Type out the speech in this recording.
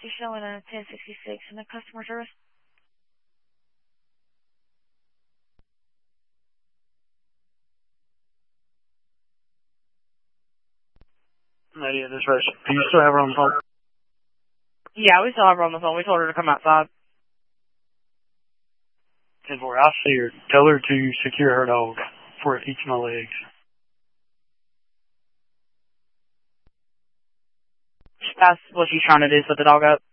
Just showing a 1066 in the customer service. Nadia, this Rush. Do you still have her on the phone? Yeah, we still have her on the phone. We told her to come outside. 10-4, I'll see her. Tell her to secure her dog before it eats my legs. That's what she's trying to do, set the dog up.